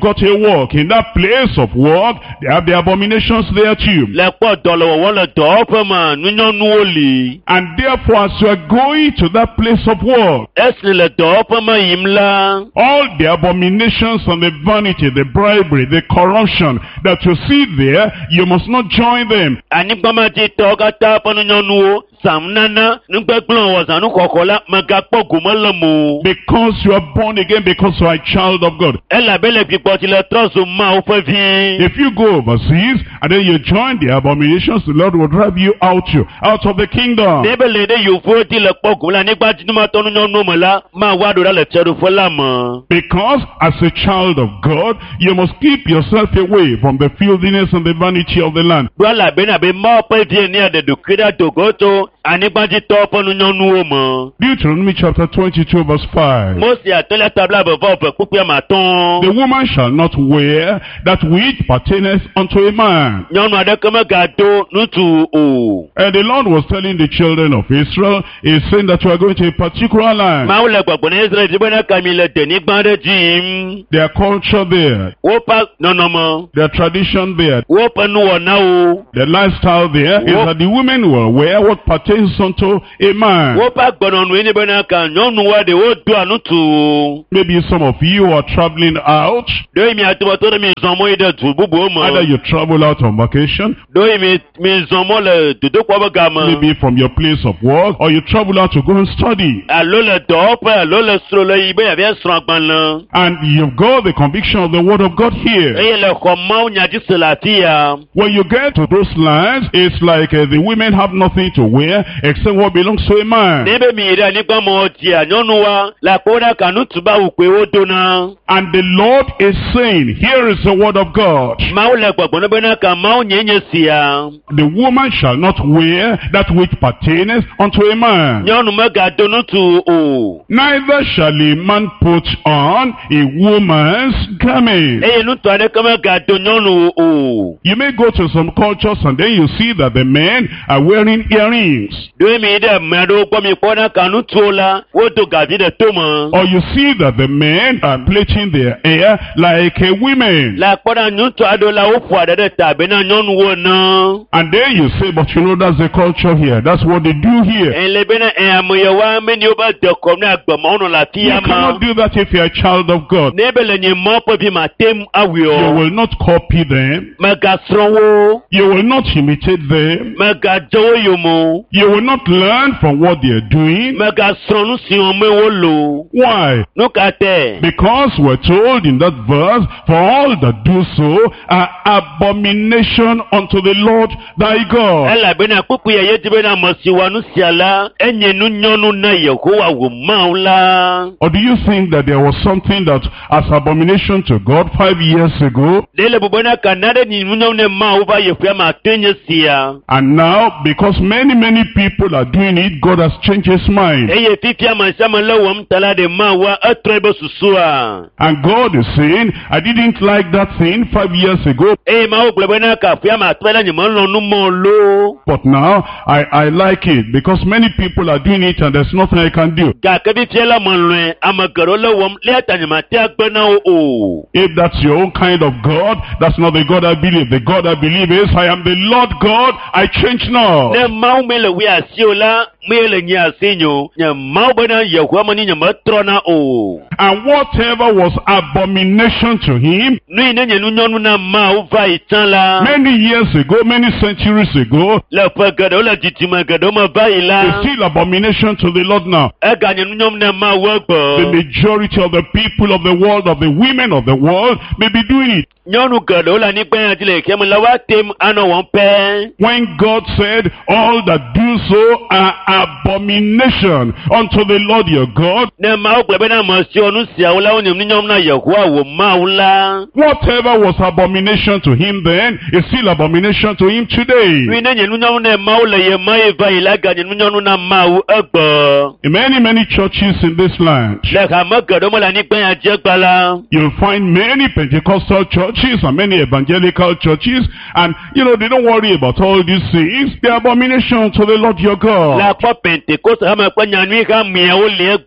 got a work, in that place of work, they have the abominations there too. lẹ́pọ̀ dọ̀lọ̀wọ̀ wọ́n lọ dọ̀ ọ́pẹ́ mà núnyọ́nú òlì. And therefore, as you are going to that place of work, ẹ̀sìn lẹ̀ dọ̀ ọ́pẹ́ mà yìí ńlá. all the abominations and the vanity, the bribery, the corruption that you see there, you must not join them. Ànígbàmà ti tọ́ ká tá pọ́núnyọ́nú o. Sàmúnáná nígbàgbọ́n wọ̀sánú kọ̀kọ́lá màgà pọ̀ gòmọ́lọ́mù. Because you are born again, because you are a child of God. Ẹ làbẹ́lẹ̀ pípọ̀ tilẹ̀ trọ́sù máa ó fẹ́ fi. If you go overseas and then you join the abominations, the Lord will drive you out of the kingdom. Níbẹ̀lẹ̀ èdè yóò fún tilẹ̀ pọ̀ gòmọ́lá nígbà tí máa tọ́núnyọ́nú mọ̀lá máa wá dòrá lẹ̀ tẹ́rù fọ́lá mọ̀. Because as a child of God, you must keep yourself away from the filthiness and the vanity of the land. Bọ́lá làbẹ́ nàbẹ́ máa pẹ́ fi ní àdẹ̀dù kíra dògótó. Ànígbàjì tọ́ pọ́núnyọ́nú o mọ̀. Deuteronomy chapter 22 verse 5. Mósè àtọ́lẹ̀ tábìlà bọ̀bọ̀ ọ̀pẹ̀ púpẹ̀ mà tán. The woman shall not wear that which pertaineth unto a man. Nyɔnu aɖe ke mega do nutu o. And the Lord was telling the children of Israel, He is saying that you are going to a particular land. Máa wulẹ̀ gbàgbọ́ ní Israẹli tí bẹ́ẹ̀ kàmi lẹ̀ tẹ̀ ní gbàdé jìm. Their culture there, Wó pa nọ̀nọ̀mọ̀. their tradition there, Wó pa nuwọ̀ náà o. the lifestyle there is that the women will wear what pertains unto a man. Wó pa gbọ̀nọ̀nù yìí ní bẹ́ẹ̀ kà nyɔnu wa de wó do ànútù o. Maybe some of you are traveling out. Dóyè mi àtúbọ̀tò ní mi zọmọ yìí dẹ̀ tù búbu mọ̀. Either you travel out on vacation, Dóyè mi zọmọ lẹ̀ dòdòkọ̀ bẹ́ gà mọ̀. maybe from your place of work, or you travel out to go and study. Àló lẹ̀ dọ̀ọ́pẹ́ àló lẹ̀ sọ̀rọ̀ lẹ̀ yìí bẹ́ẹ̀ yà sọ̀rọ̀ àgbàlẹ̀. And you've got the conviction of the word of God here. Eye lẹ̀ kọ̀ máa ń yàtí sèlàtìyà. When you get to those lands, it's like the women have nothing to wear except what belongs to a man. Níbẹ̀ mi yìí dẹ̀ nígbà mọ̀ ọtí ànyọ́nu wa làkúrẹ́ kànú tùbà wù pé ó dóná. And the Lord is saying, here is the word of God. Máa lẹ̀ gbàgbọ́ níbẹ̀ náà kà máa ń yẹ̀yẹ̀ sí ya. The woman shall not wear that which pertaineth unto a man. Nyɔnu mega do nutu o. Neither shall a man put on a woman's garment. Eye nutu aɖeke mega do nyɔnu o. You may go to some cultures and then you see that the men are wearing earrings. Dóyè mi dẹ̀ mẹ́ ɖo gbọ́ mi kpọ́ náà kà nutu o la, wó do gàvi ɖe tó mọ̀. Or you see that the men are plaiting their hair like a women. La kpọ́ náà nutu aɖewo la wó ƒo aɖe ɖe ta abe na nyɔnu wo ná. And then you say, but you know that's the culture here. That's what they do here. Ẹ̀lẹ́ bẹ́ náà àmúyẹ̀wá mẹ́ni ó bá dẹ̀kọ̀ ní agbọ̀mọ́ ọ̀nà láti You yá ma. cannot do that if you're a child of God. N'ebe le nye mɔ ƒe fi ma tem You awuiɔ. will not copy them. Mega srɔ̃ wo. You will not imitate them. Mega dze wo yomo. You will not learn from what they are doing. Mega srɔ̃ nu si wɔn me wo lo. Why? Nu ka tɛ. Because we're told in that verse, for all that do so are abomination unto the Lord thy God. Elabena kpukpu yeye ti bena mɔ si wa nu sia la. Enye nu nyɔnu na Yehowa wò mawu la. Or do you think that there was something that as abomination to God 5 years ago? Lele bubona kanade ni nu nyɔnu ne mawu va Yehowa ma to nye sia. And now, because many people are doing it, God has changed his mind. Eye fifia ma sama le wɔm tala de mawa etrɔ ebe susua. And God is saying, I didn't like that thing 5 years ago, Eye mawu gblɔ bena kafia ma tɔ la nye melɔ nu mɔ lo. but now I like it because many people are doing it and there's nothing I can do. Gake fifia la melɔe ame geɖewo le wɔm le ata nye ma te agbe na wo o. If that's your own kind of God, that's not the God I believe. The God I believe is, I am the Lord God, I change not. Ne mawu me le wi asi o la, me le nye asi nyo. Nye mawu bena Yehowa me ni nye me trɔ na o. And whatever was abomination to him, Nu yi ne nye nu nyɔnu na mawu va yi tsã la. many years ago, many centuries ago, Le ƒe geɖewo le dzidzime geɖewo me va yi is la. still abomination to the Lord now. Ega nye nu nyɔnu ne mawu The egbɔ. majority of the people of the world, of the women of the world, may be doing it. Nyɔnu geɖewo le anyigba ya dzi le keme le wa tem anɔ wɔm pɛ. When God said, all that do so are abomination unto the Lord your God, Ne mawu gblɔ bena ame siwo nu siawo la wonye nu nyɔm na Yehowa wò mawu la. whatever was abomination to him then is still abomination to him today. Wi ne nye nu nyɔnu ne mawu le ye ma ye va yi la ganye nu nyɔnu na mawu egbɔ. In many churches in this land, Le hame geɖewo me le anyigba ya dzi egba la. you'll find many Pentecostal churches and many evangelical churches, and they don't worry about all these things. They are abomination to the Lord your God. La kpɔ Pentecost hame kpe nyanu yi hã miawo le egba.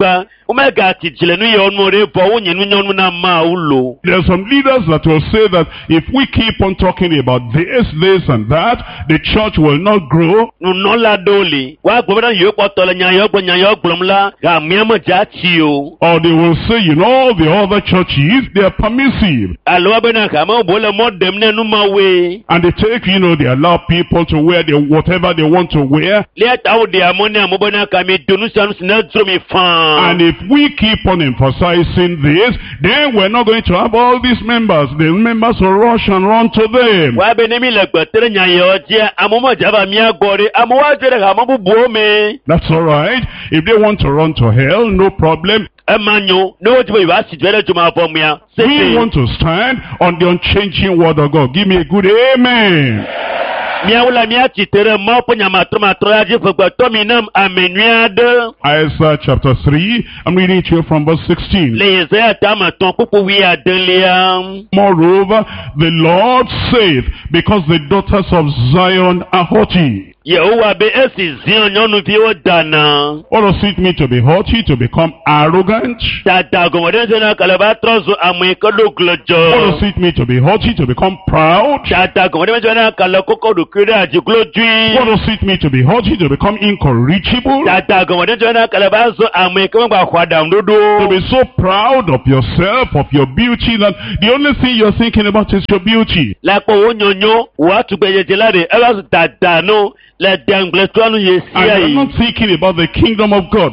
Omega tijilenu yonmore bo unyenu nyonu na ma ulo. There are some leaders that will say that if we keep on talking about this and that, the church will not grow. Nunola doli. Wa gbobana yoko tole nyayo glomla ga miamo jachio. Or they will say, you know, the other churches, they are permissive. Alo bena kama bola modemne numa we. And they take, you know, they allow people to wear whatever they want to wear. Let out the ammonia mobana kami donusan snazumi fan. And if we keep on emphasizing this, then we're not going to have all these members. The members will rush and run to them. Wa benemi legbetere nyayo je amomo java mia gore amowa jere ga mabu buome. That's all right. If they want to run to hell, no problem. Emanyo no jibo iwa sijwele juma pomia. We want to stand on the unchanging word of God. Give me a good amen. Miaula miachi tere mapo nyamatoma troyaji fugbatominem amenuade. Isaiah chapter 3, I'm reading to you from verse 16. Leisea tamaton pupu wia delia. Moreover, the Lord saith, because the daughters of Zion are haughty. Yehowa be esi zion nyonu biwo dana. What does it mean to be haughty, to become arrogant? Tata gomodense na kalabatrozo amwekolo glojo. What does it mean to be haughty, to become proud? Tata gomodense na kalakoko dukire ajiklojui. What does it mean to be haughty, to become incorrigible? Tata gomodense na kalabazo amwekolo kwa khwadamdudu. To be so proud of yourself, of your beauty, that the only thing you're thinking about is your beauty. Lapo wonyonyo watu bejejelade ebasu tata no. And I'm not thinking about the kingdom of God.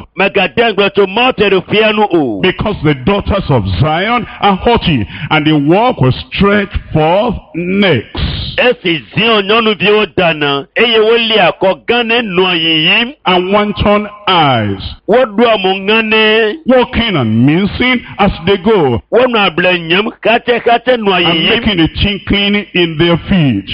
Because the daughters of Zion are haughty, and they walk with stretched forth necks. And wanton eyes. Walking and mincing as they go. And making a tinkling in their feet.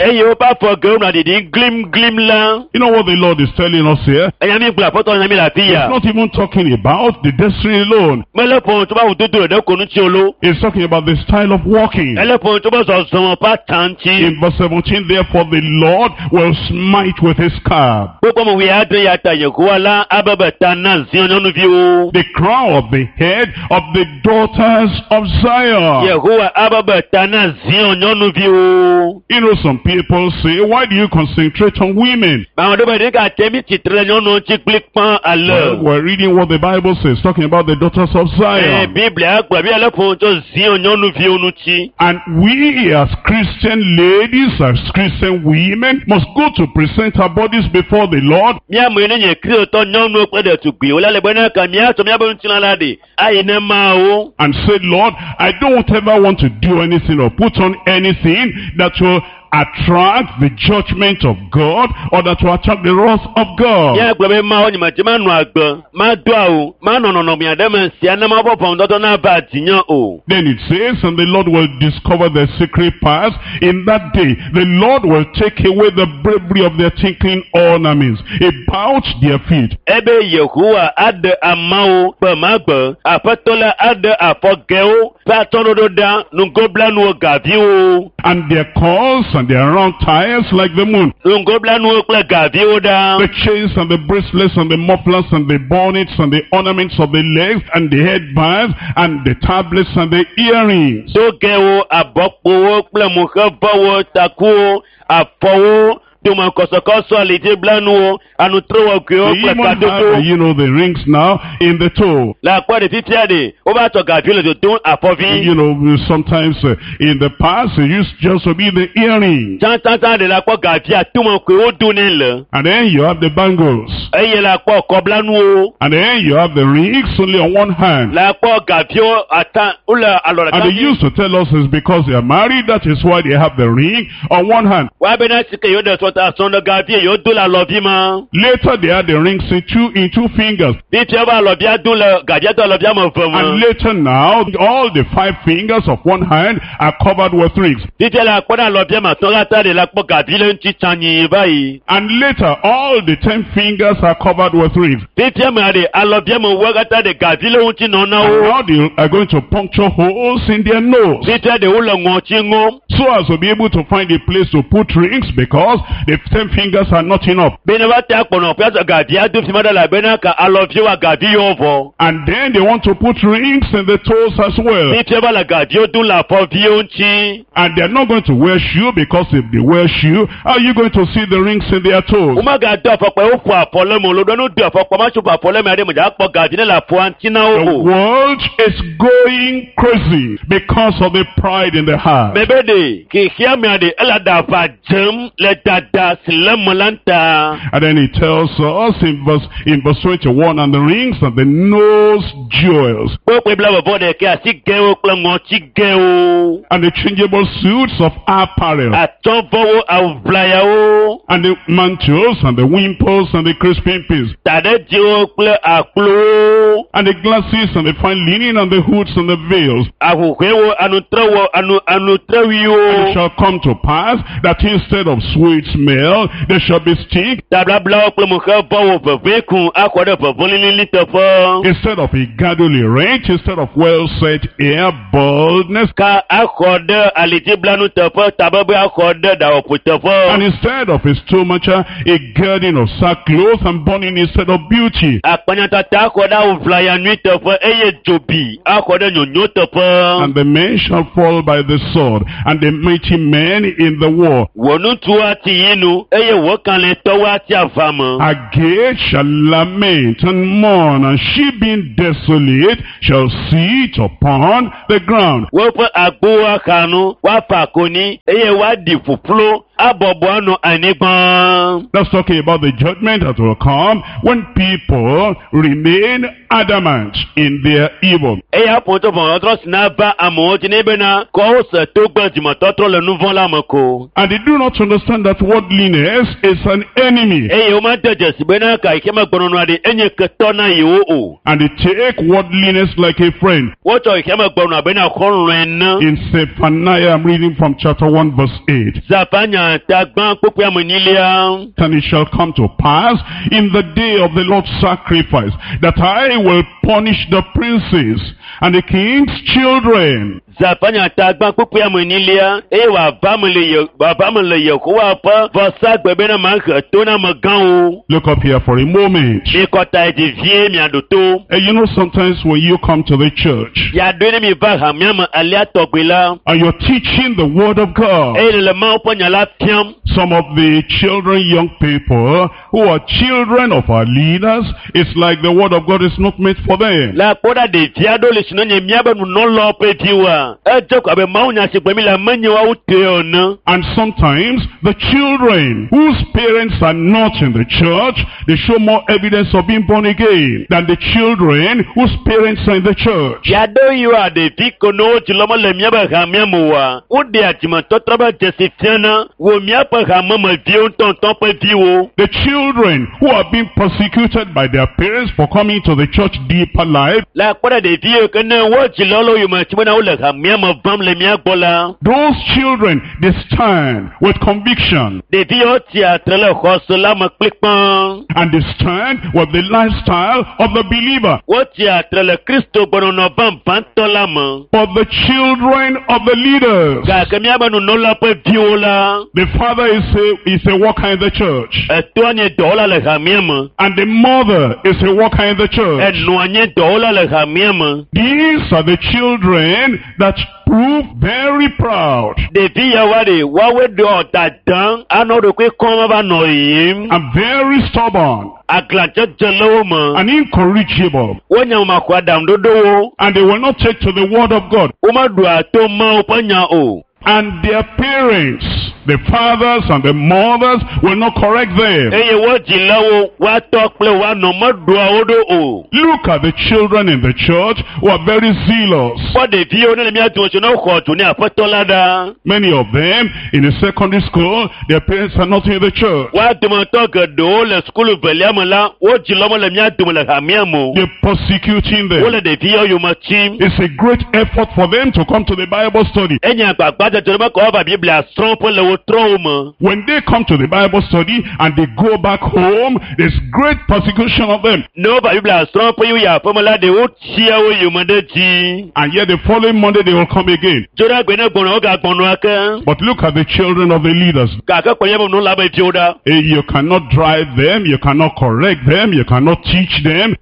You know what the Lord is telling us here? It's not even talking about the destiny alone. It's talking about the style of walking. In verse 17, therefore the Lord will smite with his scarf the crown of the head of the daughters of Zion. You know, some people say, why do you concentrate on women? Well, we're reading what the Bible says, talking about the daughters of Zion. And we as Christian ladies, as Christian women, must go to present our bodies before the Lord. And say, Lord, I don't ever want to do anything or put on anything that will attract the judgment of God, or that will attract the wrath of God. Then it says, and the Lord will discover their secret parts. In that day, the Lord will take away the bravery of their tinkling ornaments about their feet. And their cords and their round tires like the moon. The chains and the bracelets and the mufflers and the bonnets and the ornaments of the legs and the headbands and the tablets and the earrings. They even have, you know, the rings now in the toe. You know, sometimes in the past it used just to be the earrings. And then you have the bangles. And then you have the rings only on one hand. And they used to tell us it's because they are married, that is why they have the ring on one hand. Later they had the rings in two fingers. And later now, all the 5 fingers of one hand are covered with rings. And later, all the 10 fingers are covered with rings. And now they are going to puncture holes in their nose, so as to be able to find a place to put rings, because the 10 fingers are not enough. Bena ba ta kpono piasa gadi adu fimada la bena ka alofio wa gadi yovo. And then they want to put rings in the toes as well. Ni tiaba la gadi odu la po vionchi. And they're not going to wear shoe, because if they wear shoe, how are you going to see the rings in their toes? Uma gadi afokpa o fu apole mo lo donu du afokpa ma chupa apole me ade mo ja po gadi ne la po antina The o. world is going crazy because of the pride in the heart. Bebede ki hia me ade ela da va jem le dada silamolanta. And then he tells us in verse 21, and the rings and the nose jewels, Po pe bla bo de ke asige o klo ngo chige o. and the changeable suits of apparel, Aton vowo avlaya o. and the mantles, and the wimples, and the crisping pins, Tade ji o kle aklo. and the glasses, and the fine linen, and the hoods, and the veils. Ahuhewo anutrewo anutrewi And it o. shall come to pass that instead of sweet smell, there shall be stink. Tablabla o kle mo ke vowo vevekun akwade vevolini litefo. Instead of a gathering rent, instead of well-set hair, baldness, Ka akwade alitiblanu tefo tababe akwade da and oputefo. instead of a stomacher, a girding of sackcloth, and burning instead of beauty. Akpanyata ta akwade avlaya nui tefo eye jobi akwade nyonyo tefo. And the men shall fall by the sword, and the mighty men in the war. Wonu tuwa ti yinu eye wokanle towa ti avamo. Again shall lament and mourn, and she being desolate shall sit upon the ground. Wope agbo akanu wafa koni eye wadi fuflo abobo anu anigban. That's talking about the judgment that will come when people remain adamant in their evil. Eye apoto bon otro sinaba amo tinebe na ko se to gbajimo totro le nouveau la moko. And they do not understand that worldliness is an enemy. Eye o ma teje sibena ka ikema gbono ade enye ketona yo o. And they take worldliness like a friend. Woto ikema gbono abena konren. In Zephaniah, I'm reading from chapter 1 verse 8. Zapanya tagban popo amonilia. And it shall come to pass in the day of the Lord's sacrifice that I will punish the princes and the king's children. Zapanya tagban popo amonilia. Eye wa bamele Yehowa pa vosa gbebena ma ketona magan o. Look up here for a moment. Ikota edi vie mi adoto. And you know, sometimes when you come to the church Ya dwene mi va hamiam alia togbela. and you're teaching the word of God, Eye le ma opo nyala piam. some of the children, young people who are children of our leaders, it's like the word of God is not meant for them. La koda de viado le sinonye miabe nu non lo pe diwa. Joko abe maunya sigbemi la menye wa uteona. And sometimes the children whose parents are not in the church, they show more evidence of being born again than the children whose parents are in the church. Yado yuwa de viko no chilomo le miabe hamiamu wa. Ude atima totroba jesifiana. Wo miabe hamama vion tonton pe viwo. The children who are being persecuted by their parents for coming to the church deeper life, La koda de viyo kene wo chilolo yuma chimena ule hamiama vam le miabola. those children, they stand with conviction De viyo tia trele khosola maklikpan. and they stand with the lifestyle of the believer. Wo tia trele Kristo bono no vam bantola ma. But the children of the leaders, Ga kemiaba nu nola pe viola. the father is a worker in the church, Etuanye dola le hamiama. and the mother is a worker in the church. Enuanye dola le hamiama. These are the children that prove very proud Devi ya wade wawe do dadan ano do kwe koma ba no yim. and very stubborn Aglanche jelo ma. and incorrigible, Wonya ma kwa dam dodo. and they will not take to the word of God. Uma do ato ma upanya o. And their parents, the fathers and the mothers, will not correct them. Eye wo jilawo wa tokple wa no ma do odo o. Look at the children in the church who are very zealous. Wa devi o ne mi atu so no ko to ni apatola da. Many of them in a secondary school, their parents are not in the church. Wa dum to do le school veliamala wo jilomo le mi atu le hamiamo. They're persecuting Wo le them. devi o yo ma chim. It's a great effort for them to come to the Bible study. Enya gbagba When they come to the Bible study and they go back home, there's great persecution of them. And yet the following Monday they will come again. But look at the children of the leaders. You cannot drive them, you cannot correct them, you cannot teach them.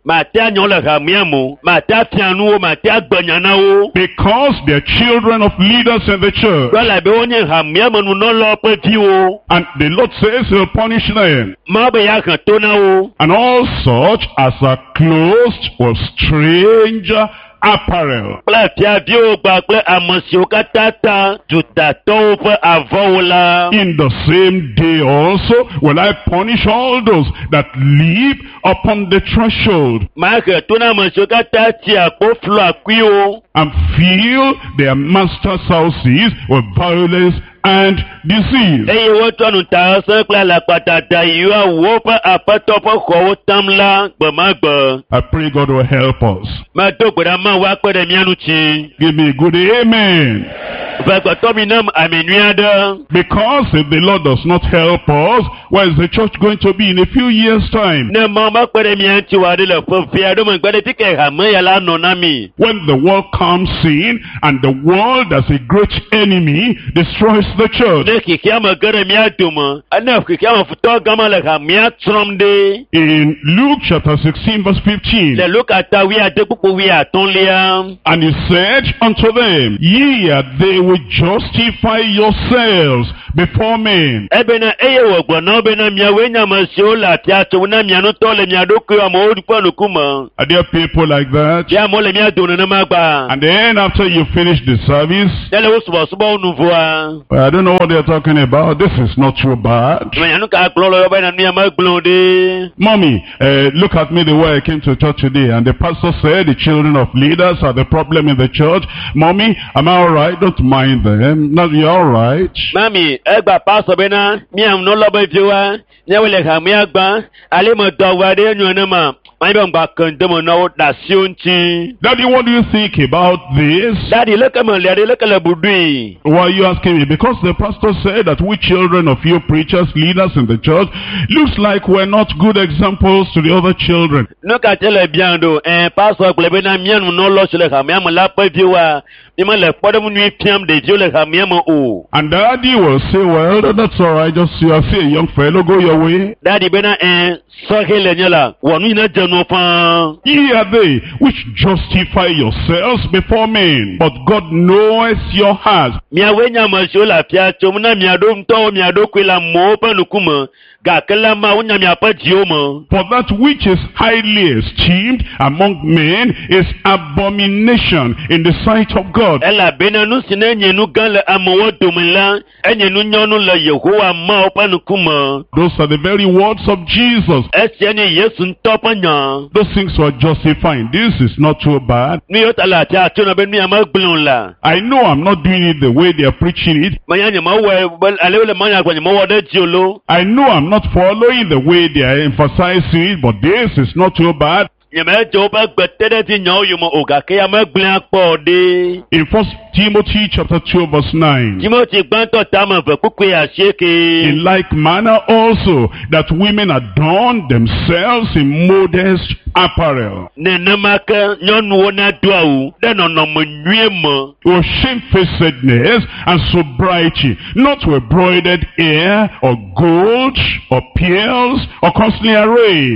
Because they're children of leaders in the church. And the Lord says He'll punish them. And all such as are clothed with strange apparel. In the same day also will I punish all those that live upon the threshold and fill their master's houses with violence and disease. I pray God will help us. Give me a good amen. Because if the Lord does not help us, where is the church going to be in a few years' time? When the world comes in and the world as a great enemy destroys the church. In Luke chapter 16 verse 15. And He said unto them, Ye are they which justify yourselves before men. Are there people like that? And then after you finish the service, I don't know what they're talking about. This is not too bad. Mommy, look at me the way I came to church today. And the pastor said the children of leaders are the problem in the church. Mommy, am I alright? Don't mind them. No, you're alright. Mommy, pastor bena, mi am no love if you are. Nyawele Hamiagba, Alimo Dawade, Daddy, what do you think about this? Daddy, look at me. Why are you asking me? Because the pastor said that we children of you preachers, leaders in the church, looks like we're not good examples to the other children. And Daddy will say, well, that's alright, just see a young fellow, go your way. Daddy, Ye are they which justify yourselves before men, but God knoweth your hearts. For that which is highly esteemed among men is abomination in the sight of God. Those are the very words of Jesus. Those things were justifying. This is not too bad. I know I'm not doing it the way they are preaching it. I know I'm not following the way they are emphasizing it, but this is not too bad. In 1 Timothy chapter 2 verse 9. In like manner also, that women adorn themselves in modest apparel, with shamefacedness and sobriety, not with broidered hair, or gold, or pearls, or costly array.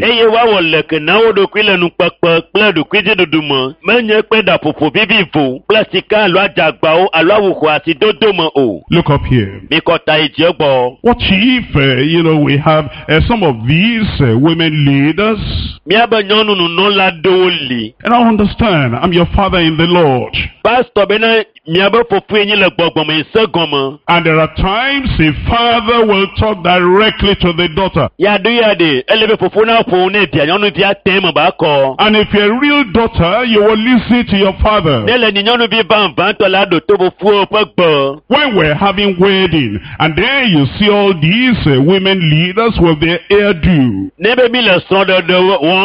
Look up here. What if, we have some of these women leaders? And I understand, I'm your father in the Lord. And there are times a father will talk directly to the daughter. And if you're a real daughter, you will listen to your father. When we're having wedding, and then you see all these women leaders with their hairdo.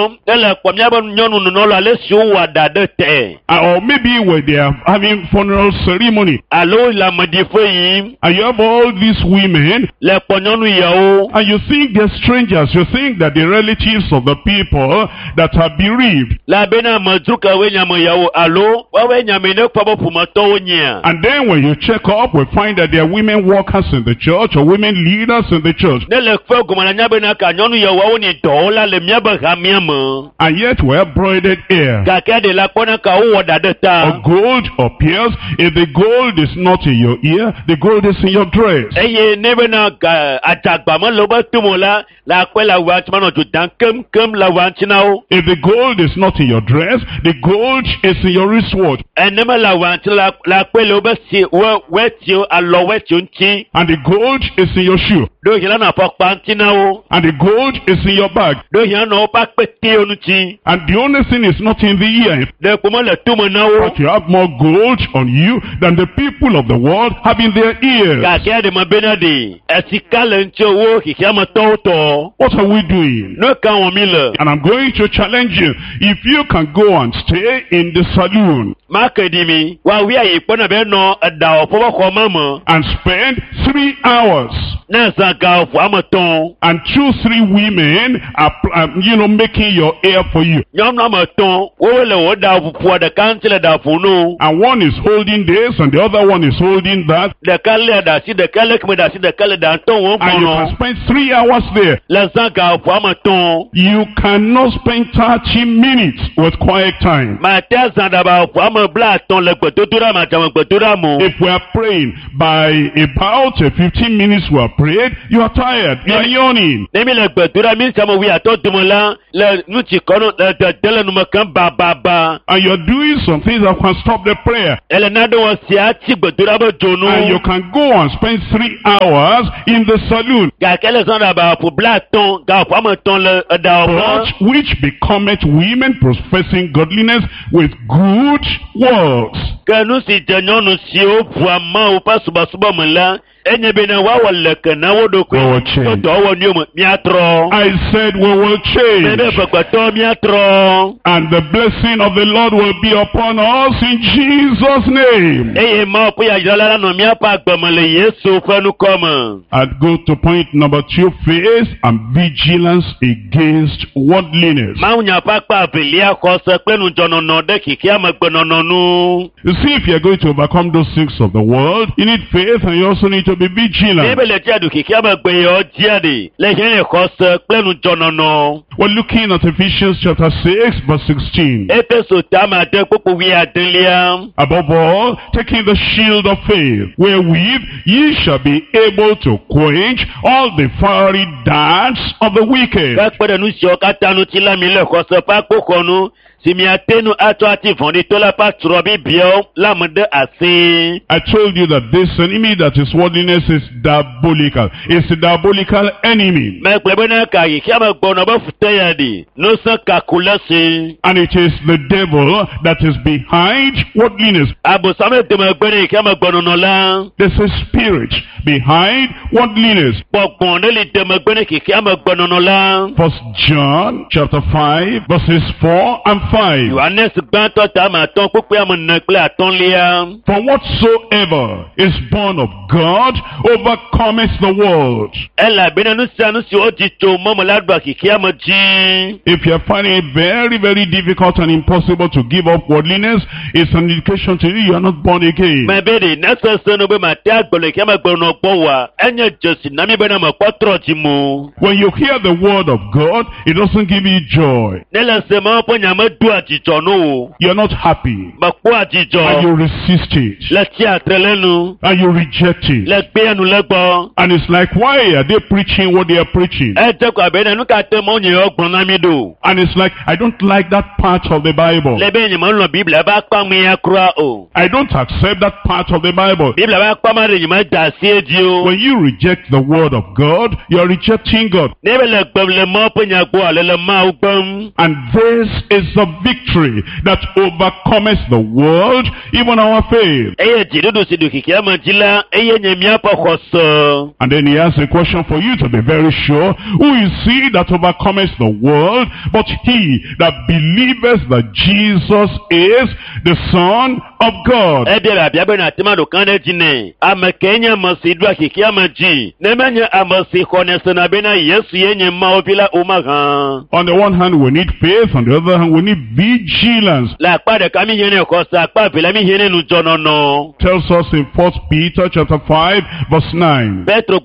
le kpɔ míabe nyɔnu nunɔla ale siwo wɔ aɖa ɖe te. Or maybe where they are having funeral ceremony. Alo le ameɖiƒe yim. And you have all these women. Le kpɔ nyɔnu yawo. And you think they're strangers. You think that the relatives of the people that are bereaved. La bena amedzrokewoe nye ame yawo. Alo woawoe nye ame ne kpɔ be ƒometɔwo nyea. And then when you check up, we find that there are women workers in the church or women leaders in the church. Ne le kpe gome la nya bena ka nyɔnu yawoawo nye dɔwɔla le míabe hamia me. And yet we have broidered hair. Gake ɖe la kpɔna ka wowɔ ɖa ɖe ta. Or gold or pearls. If the gold is not in your ear, the gold is in your dress. Eye ne bena adzagba me le wobe tomo la akpɛ le awu ŋuti manɔ dzo dam kemkem le awu ŋuti na wo. If the gold is not in your dress, the gold is in your wristwatch. Ene me le awu ŋuti la akpɛ le wobe wɛtiwo alɔ wɛtiwo ŋuti. And the gold is in your shoe. Do hila na afɔkpa ŋuti na wo. And the gold is in your bag. Do hila na woƒe akpetewo ŋuti. And the only thing is not in the ear. Ɖe kpɔmɔ le tome na wo. But you have more gold on you than the people of the world have in their ears. Gake ɖe me bena ɖe esika le ŋuti wo xixiametɔwo tɔ. What are we doing? Ne ka wɔm mi le. And I'm going to challenge you. If you can go and stay in the saloon. Make di mi. Wa wi ayi kpɔna be nɔ eɖawɔƒe ƒe xɔme me. And spend 3 hours. Ne zã gawɔƒe ame tɔn. And 2-3 women are, making your hair for you. Nyɔnu ame tɔn wo le wo ɖa ƒoƒoa ɖeka ŋuti le ɖa ƒo no. And one is holding this and the other one is holding that. Ɖeka lé ɖe asi, ɖeka lé keme ɖe asi, ɖeka le ɖa ŋutɔ wɔm And you can kpɔnɔ. spend 3 hours there. Le zã gawɔƒe ame tɔn. You cannot spend 30 minutes with quiet time. Mate zã ɖabawɔƒe ame blaatɔ̃ le gbedodoɖa me adzame gbedoɖa me. If we are praying, by about 15 minutes we are prayed, you are tired, you are yawning. Ne mi le gbedoɖa mi nsame wi atɔ dome la le nutsikɔnu le dede le nume kem bababa. And you are doing some things that can stop the prayer. Ele nane wɔ sia ti gbedoɖa be And you dzonu. can go and spend 3 hours in the saloon. Gake le zã ɖabawɔƒe blaatɔ̃ gawɔƒe ame tɔ̃ le eɖawɔƒe. But which becometh women professing godliness with good works. Ke nu si dze nyɔnu siwo ʋua Mawu ƒe subɔsubɔ me la, enye bena woawɔ leke na wo We will ɖokui. change. Wo dɔwɔnuwo me míatrɔ. I said we will Bebe change. gbɔgbɔtɔ míatrɔ. And the blessing of the Lord will be upon us in Jesus' name. Eye Mawu ƒe yayra la nɔ míaƒe agbeme le Yesu ƒe nukɔme. I'd go to point number 2, faith and vigilance against worldliness. Mawu nya ƒe akpa avelia xɔse kple nudzɔnɔnɔ ɖe xixia megbenɔnɔ nu. You see, if you're going to overcome those things of the world, you need faith and you also need to be vigilant. Ebe le tia du xixia megbe yɔ dzia de le hiã le xɔse kple nudzɔnɔnɔ. We're looking at Ephesians chapter 6, verse 16. Efeso tame ade kpokpo wi adelia. Above all, taking the shield of faith, wherewith ye shall be able to quench all the fiery darts of the wicked. Kakpe ɖe nu siwo katã ŋuti la mi le xɔse ƒe akpoxɔnu si miate nu atsɔ ati vɔ̃ɖi to la ƒe atrɔ bibiawo la me ɖe asi. I told you that this enemy that is worldliness is diabolical. It's a diabolical enemy. Megblɔ bena ka xixia me gbɔnɔ be fute ya ɖi. Ŋusẽ kaku le si. And it is the devil that is behind worldliness. Abosame deme gbe ɖe xixia me gbɔnɔnɔ la. There's a spirit behind worldliness. Gbɔgbɔn ɖe li deme gbe ɖe xixia me gbɔnɔnɔ la. 1 John chapter 5, verses 4 and 5. Yohanes gbãtɔ tame atɔ̃ kpukpui ame ne kple atɔ̃lia. For whatsoever is born of God overcometh the world. Elabena nu sia nu si wodzi tso mɔ me la ɖua xixia me dzi. If you are finding it very, very difficult and impossible to give up worldliness, it's an indication to you are not born again. Mɛ be ɖe ne sese nu be mate agbe le xixia me gbɔnɔ gbɔ wa, enye dzesi na mi bena mekpɔ trɔ dzi mo. When you hear the word of God, it doesn't give you joy. Ne le se Mawu ƒe nya me do adzidzɔ no wo. You're not happy. Mekpɔ And adzidzɔ. you resist it. Le tsiatre le nu. And you reject it. Le gbea nu le gbɔ. And it's like, why are they preaching what they are preaching? Edze ko abe ne nu ka te mɔ nye yɔ gblɔ na mi do. And it's like, I don't like that part of the Bible. Le be nye melɔ Biblia ƒe akpa ŋmia kura o. I don't accept that part of the Bible. Biblia ƒe akpa ma ɖe nye me da asi edzi o. When you reject the word of God, you are rejecting God. Ne be le gbem le Mawu ƒe nya gbɔ ale le Mawu gbem. And this is the victory that overcometh the world, even our faith. And then he has a question for you to be very sure. Who is he that overcometh the world, but he that believeth that Jesus is the Son of God? On the one hand, we need faith. On the other hand, we need vigilance. Tells us in 1 Peter chapter 5, verse 9.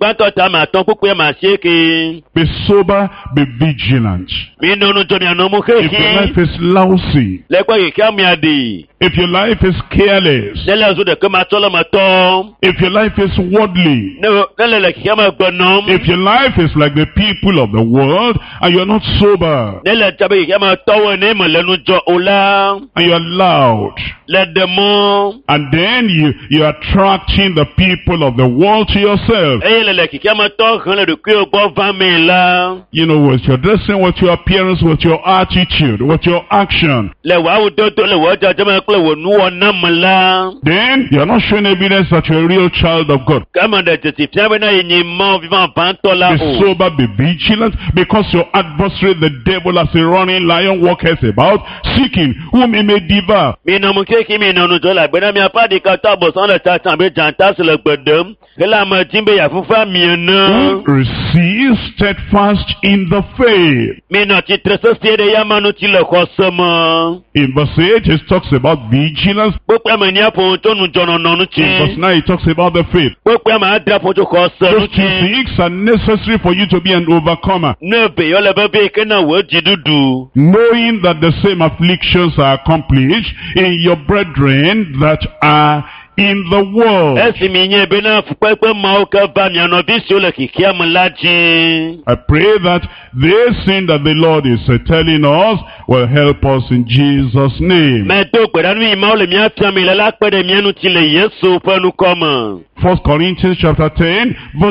Be sober, be vigilant. If your life is lousy, if your life is careless, if your life is worldly, if your life is like the people of the world and you're not sober, and you're loud, and then you're attracting the people of the world to yourself. You know, with your dressing, with your appearance, with your attitude, with your action. Then you're not showing evidence that you're a real child of God. Be sober, be vigilant, because your adversary, the devil, as a running lion, walketh about, seeking whom he may devour. Who receives steadfast in the faith. In verse 8, it talks about vigilance. In verse 9, it talks about the faith. Those two things are necessary for you to be an overcomer. Knowing that the same afflictions are accomplished in your brethren that are in the world. I pray that this thing that the Lord is telling us will help us in Jesus' name. 1 Corinthians chapter 10, verse